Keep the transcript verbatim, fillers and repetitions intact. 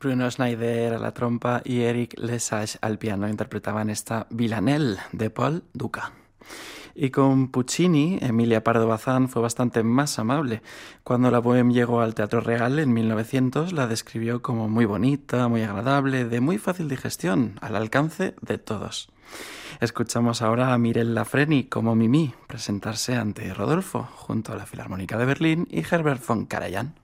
Bruno Schneider a la trompa y Eric Lesage al piano interpretaban esta Villanelle de Paul Duka. Y con Puccini, Emilia Pardo Bazán fue bastante más amable. Cuando la Bohème llegó al Teatro Real en mil novecientos, la describió como muy bonita, muy agradable, de muy fácil digestión, al alcance de todos. Escuchamos ahora a Mireille Lafreni como Mimi presentarse ante Rodolfo, junto a la Filarmónica de Berlín y Herbert von Karajan.